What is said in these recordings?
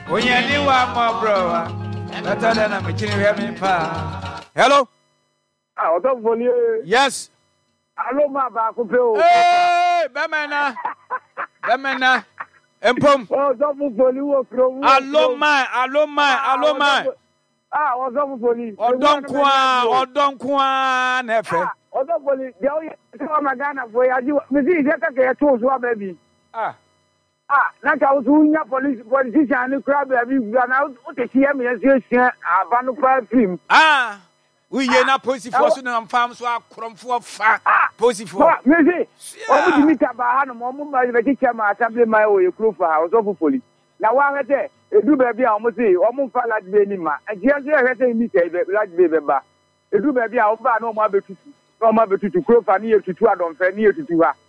Onyani wa mo bro. Better than I'm hear me pa. Hello? Yes. Hello, ma ba ko pe o. Hey, Bemena. Empom. Oh, don't foli wo kro. Allo man. Don't foli. Odon kwa na efe. Don't foli. Dey o so magana for ya ji. Me see je ka ke to so baby. Na ka o nya politician ni crowd baby. Na o te see me see aba no pa film. We ye na posifo so na mfam so akromfo fa posifo. Me see. O mu di mita ba ha no mo ma be teacher ma assembly ma o ye kro fa o so foli. Na wa hete edu baby a o mu see o mu fa lad be ni ma. Eje so hete ni say be lad be ba. Edu baby a o ba na o ma betutu. Na o ma betutu kro fa ni ye tutu adonfe ni ye tutu ha.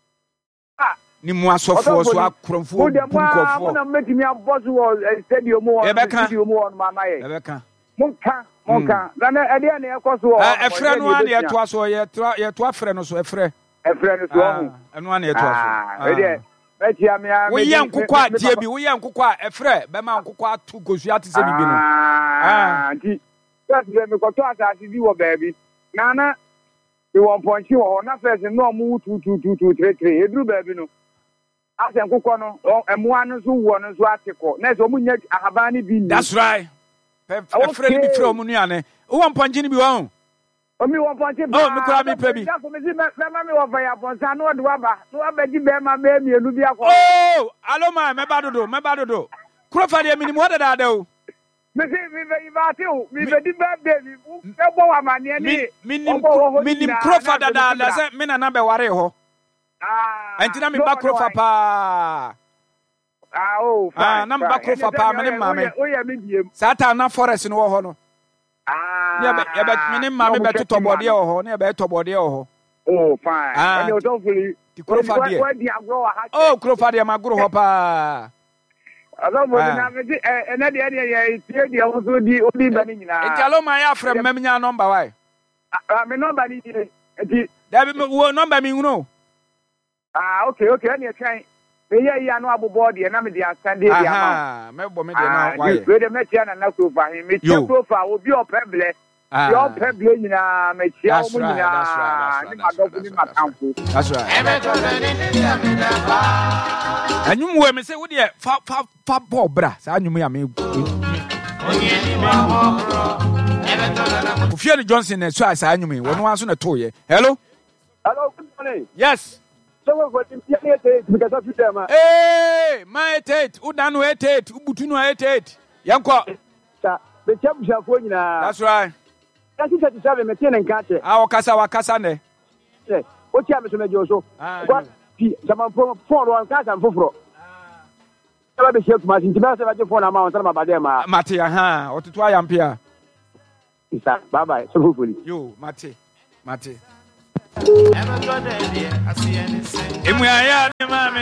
Ni mu asofo so akromfo bunkofo. Mo na metimi aboss wo stadium wo stadium wo ma na ye. Ebeka. Monka. Na ede na ekoso wo. Efre no an ye to aso ye to afre no so efre. Efre no so ho. Eno an ye to aso. Ede metia me a. Wo ye nkokọ adie bi, wo ye nkokọ a efre be ma nkokọ atu gosu ate se bibi no. Nti. Just be me ko to asasi bi wo baabi. Na we won ponchi wo na first no mu 2 edru baabi no. Ase nkokọ no emoa no so wo no so ateko. Na so mu nya ahaba ni bi. That's right. Efre ni bi fre omu nuane. Wo mponchi ni bi wa ho. Omi won ponchi ba. Oh, me kura mi pe bi. Ya ko me si me mi wo fa ya ponsa no de wa ba. No wa ba ji be ma be mi elu bi akọ. Oh, alo ma me ba dodo. Kuro fa de minimum what da o. Me si mi be ba ti o. Mi be di birthday mi. E bo wa ma ne ni. Minim kuro fa da se me na be ware ho. Entina mi ba kuro fa pa. Fine. Na mba kuro fa pa me mame. Sata na forest no wo ho no. Ya be me mame be to bode ho ho, na be to bode ho ho. Oh, fine. And you don't fully. Di kuro fa de. Oh, kuro fa de maguro ho pa. Alo mo na me di na de ye tie de ho so di obi ba ni nyina. Italo ma ya frem mam nya number why? Me number ni di. Da be wo number mi ngunu. Okay, ani e twan. Me ye ya no abobo de na me de asande de ama. Me bo me de na why? We de me tia na so fa hin. Me tia profile obi opeble. Your peble nyina me tia o mu nyina. Ni madofu ni matampo. That's right. Anyum we me say wo de fa ball bra. Sa anyum ya me. Ofiani Johnson na so asa anyum we no anso na to ye. Hello, good morning. Yes. So we go to the because of them. Hey, my 88, udanu 88, ubutunu 88. Yanko. The championship for you na. That's right. That's it to serve me ten and catch. Wakasa ne. Yeah. What you have to make so. What? Some phone one catch and fufro. Never be shaped much. Intimate phone amount of Badema. Mate, otutu ayampia. Bye bye. So hopefully. Yo, Mate. Ever got the idea? I see anything.